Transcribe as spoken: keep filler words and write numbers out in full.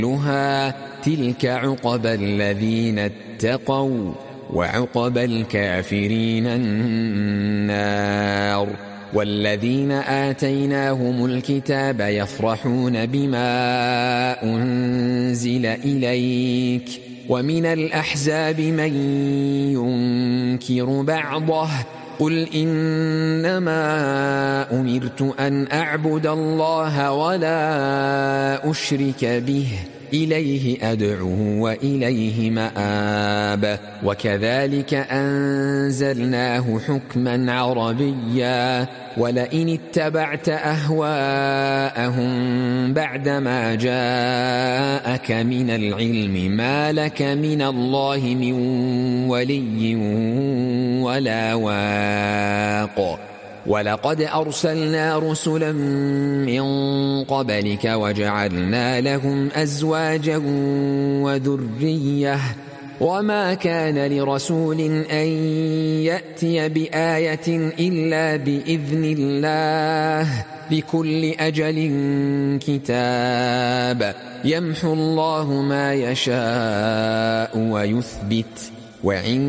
تلك عقبى الذين اتقوا وعقبى الكافرين النار. والذين آتيناهم الكتاب يفرحون بما أنزل إليك ومن الأحزاب من ينكر بعضه قل إنما أمرت أن أعبد الله ولا أشرك به إليه أدعو وإليه مآب. وكذلك أنزلناه حكما عربيا ولئن اتبعت أهواءهم بعدما جاءك من العلم ما لك من الله من ولي ولا واق. ولقد أرسلنا رسلا من قبلك وجعلنا لهم أزواجا وذرية وما كان لرسول أن يأتي بآية إلا بإذن الله لكل أجل كتاب يمحو الله ما يشاء ويثبت وعنده